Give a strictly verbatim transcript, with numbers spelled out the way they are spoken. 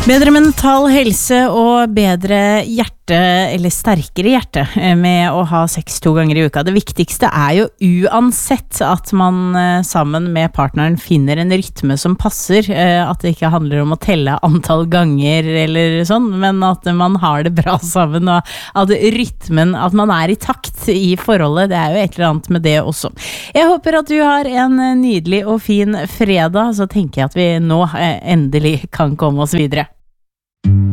Bedre mental helse og bedre hjerte, eller sterkere hjerte, med å ha sex to ganger i uka. Det viktigste er jo uansett at man sammen med partneren finner en rytme som passer, at det ikke handler om å telle antall ganger eller sånn, men at man har det bra sammen, og at rytmen, at man er i takt i forholdet, det er jo et eller annet med det også. Jeg håper at du har en nydelig og fin fredag, så tenker jeg at vi nå endelig kan komme oss videre.